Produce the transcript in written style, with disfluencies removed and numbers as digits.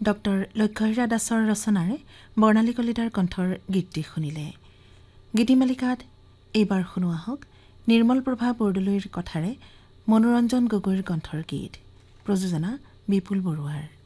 Doctor Lakshyahira দাসৰ ৰচনাৰে বৰ্ণালী কলিতাৰ কণ্ঠৰ গীতটি শুনিলে। গীতিমালিকাত এইবাৰ শুনো আহক নিৰ্মল প্ৰভা বৰদলৈৰ কথাৰে মনোৰঞ্জন গগৈৰ কণ্ঠৰ গীত। প্ৰযোজনা বিপুল বৰুৱাৰ।